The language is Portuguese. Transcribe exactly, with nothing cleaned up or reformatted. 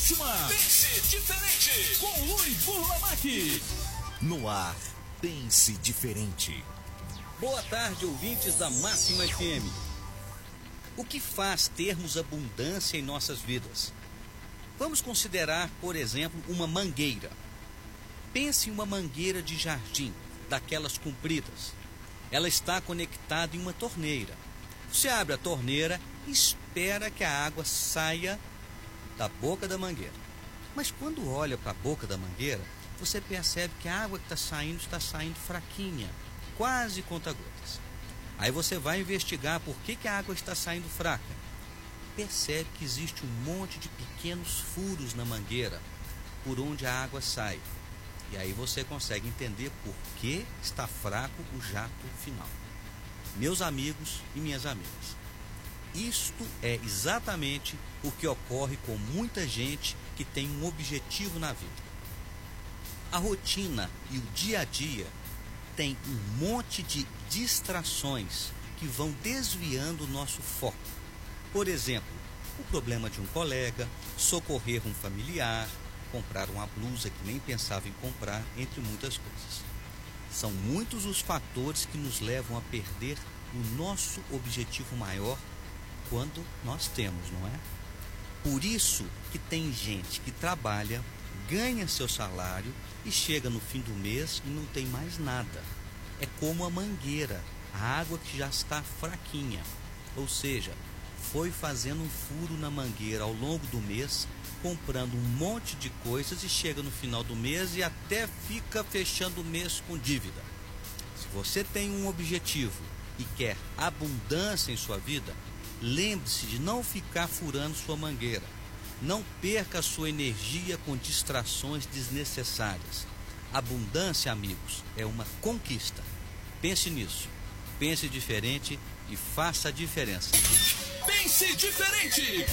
próxima. Pense Diferente com Luiz Burlamac. No ar, Pense Diferente. Boa tarde, ouvintes da Máxima F M. O que faz termos abundância em nossas vidas? Vamos considerar, por exemplo, uma mangueira. Pense em uma mangueira de jardim, daquelas compridas. Ela está conectada em uma torneira. Você abre a torneira e espera que a água saia da boca da mangueira. Mas quando olha para a boca da mangueira, você percebe que a água que está saindo está saindo fraquinha, quase conta-gotas. Aí você vai investigar por que, que a água está saindo fraca. Percebe que existe um monte de pequenos furos na mangueira por onde a água sai. E aí você consegue entender por que está fraco o jato final. Meus amigos e minhas amigas, isto é exatamente o que ocorre com muita gente que tem um objetivo na vida. A rotina e o dia a dia tem um monte de distrações que vão desviando o nosso foco. Por exemplo, o problema de um colega, socorrer um familiar, comprar uma blusa que nem pensava em comprar, entre muitas coisas. São muitos os fatores que nos levam a perder o nosso objetivo maior quando nós temos, não é? Por isso que tem gente que trabalha, ganha seu salário e chega no fim do mês e não tem mais nada. É como a mangueira, a água que já está fraquinha, ou seja, foi fazendo um furo na mangueira ao longo do mês, comprando um monte de coisas e chega no final do mês e até fica fechando o mês com dívida. Se você tem um objetivo e quer abundância em sua vida, lembre-se de não ficar furando sua mangueira. Não perca a sua energia com distrações desnecessárias. Abundância, amigos, é uma conquista. Pense nisso. Pense diferente e faça a diferença. Pense Diferente